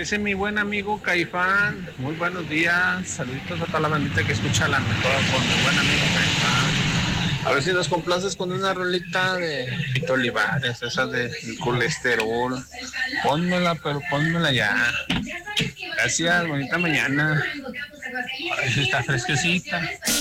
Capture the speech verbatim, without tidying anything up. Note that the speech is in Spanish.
Ese es mi buen amigo Caifán. Muy buenos días. Saluditos a toda la bandita que escucha la mejor con mi buen amigo Caifán. A ver si nos complaces con una rolita de Pito Olivares, esa de colesterol. Pónmela, pero pónmela ya. Gracias, bonita mañana. A ver si está fresquecita.